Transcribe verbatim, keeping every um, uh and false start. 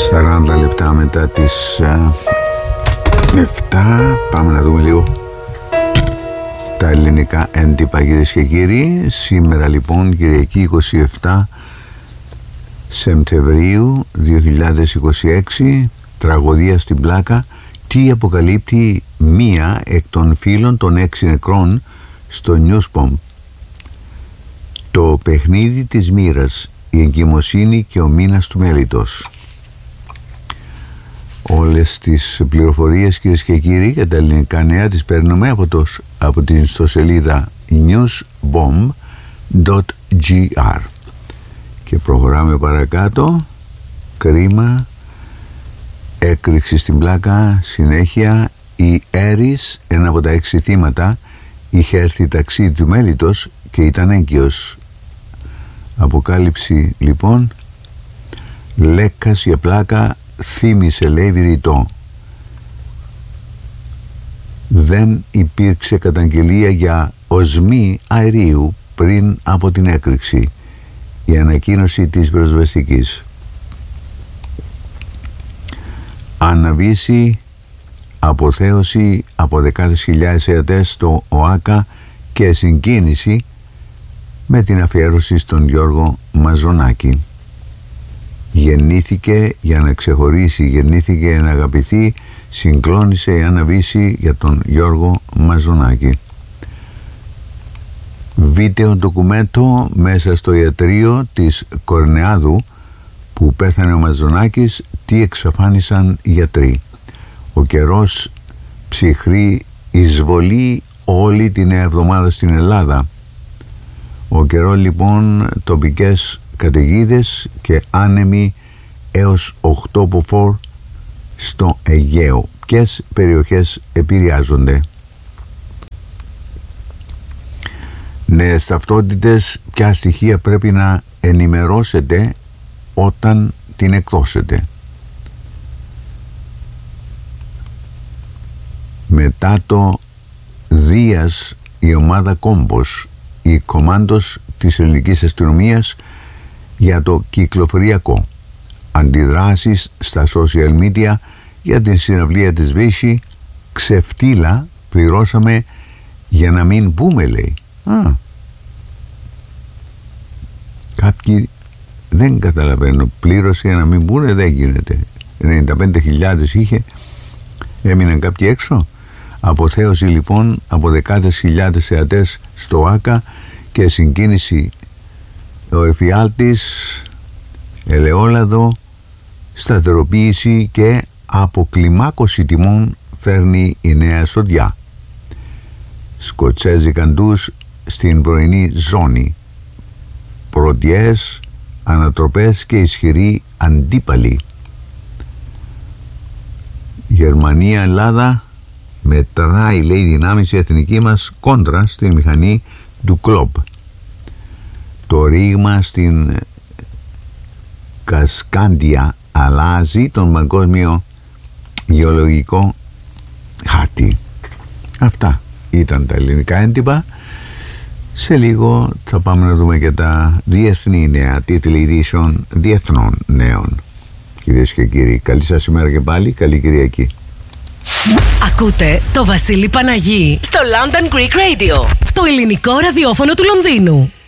σαράντα λεπτά μετά τις α, εφτά. Πάμε να δούμε λίγο τα ελληνικά έντυπα, κυρίες και κύριοι. Σήμερα λοιπόν, Κυριακή είκοσι επτά Σεπτεμβρίου δύο χιλιάδες είκοσι έξι, τραγωδία στην Πλάκα. Τι αποκαλύπτει μία εκ των φίλων των έξι νεκρών στο Newsbomb? Το παιχνίδι της μοίρας, η εγκυμοσύνη και ο μήνας του μέλιτος. Όλες τις πληροφορίες, κυρίες και κύριοι, για τα ελληνικά νέα τις παίρνουμε από, το, από την ιστοσελίδα newsbomb τελεία gr. Και προχωράμε παρακάτω. Κρίμα, έκρηξη στην Πλάκα, συνέχεια. Η Έρης, ένα από τα έξι θύματα, είχε έρθει ταξίδι του μέλιτος και ήταν έγκυος. Αποκάλυψη λοιπόν. Λέκας για πλάκα θύμισε, λέει, δειρητό. Δεν υπήρξε καταγγελία για οσμή αερίου πριν από την έκρηξη. Η ανακοίνωση της πυροσβεστικής. Αναβίση, αποθέωση από δεκάδες χιλιάδες θεατές στο ΟΑΚΑ και συγκίνηση με την αφιέρωση στον Γιώργο Μαζονάκη. Γεννήθηκε για να ξεχωρίσει, γεννήθηκε για να αγαπηθεί, συγκλώνησε η αναβίση για τον Γιώργο Μαζονάκη. Βίντεο ντοκουμέντο μέσα στο ιατρείο της Κορνεάδου που πέθανε ο Μαζονάκης, τι εξαφάνισαν οι γιατροί. Ο καιρός, ψυχρή εισβολή όλη την νέα εβδομάδα στην Ελλάδα. Ο καιρό λοιπόν, τοπικές καταιγίδες και άνεμοι έως οκτώ μποφόρ στο Αιγαίο. Ποιες περιοχές επηρεάζονται? Νέες ταυτότητες, ποια στοιχεία πρέπει να ενημερώσετε όταν την εκδώσετε? Μετά το Δίας, η ομάδα Κόμπος, η κομμάντος της ελληνικής αστυνομίας για το κυκλοφοριακό. Αντιδράσεις στα social media για την συναυλία της Βύση. Ξεφτύλα, πληρώσαμε για να μην μπούμε, λέει. Α, κάποιοι δεν καταλαβαίνω, πλήρωσε για να μην μπουνε, δεν γίνεται. ενενήντα πέντε χιλιάδες είχε, έμειναν κάποιοι έξω. Αποθέωση λοιπόν από δεκάδες χιλιάδες θεατές στο ΆΚΑ και συγκίνηση. Ο εφιάλτης, ελαιόλαδο, σταθεροποίηση και αποκλιμάκωση τιμών φέρνει η νέα σοδιά. Σκοτσέζοι καντούς στην πρωινή ζώνη. Πρωτιές, ανατροπές και ισχυροί αντίπαλοι. Γερμανία, Ελλάδα, μετράει, λέει, δυνάμεις η εθνική μας κόντρα στην μηχανή του κλόμπ. Το ρήγμα στην Κασκάντια αλλάζει τον παγκόσμιο γεωλογικό χάρτη. Αυτά ήταν τα ελληνικά έντυπα. Σε λίγο θα πάμε να δούμε και τα διεθνή νέα, τίτλοι ειδήσεων διεθνών νέων. Κυρίες και κύριοι, καλή σας ημέρα και πάλι, καλή Κυριακή. Ακούτε το Βασίλη Παναγί στο London Greek Radio, το ελληνικό ραδιόφωνο του Λονδίνου.